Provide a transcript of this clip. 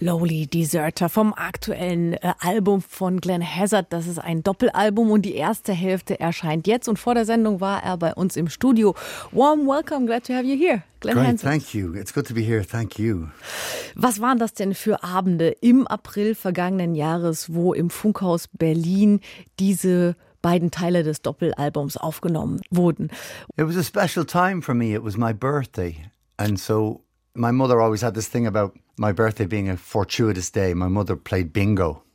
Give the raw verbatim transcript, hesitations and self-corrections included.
Lowly Deserter vom aktuellen äh, Album von Glenn Hazzard. Das ist ein Doppelalbum und die erste Hälfte erscheint jetzt. Und vor der Sendung war er bei uns im Studio. Warm welcome, glad to have you here. Glenn Great, Hazzard. thank you. It's good to be here. Thank you. Was waren das denn für Abende im April vergangenen Jahres, wo im Funkhaus Berlin diese beiden Teile des Doppelalbums aufgenommen wurden? It was a special time for me. It was my birthday. And so my mother always had this thing about my birthday being a fortuitous day. My mother played bingo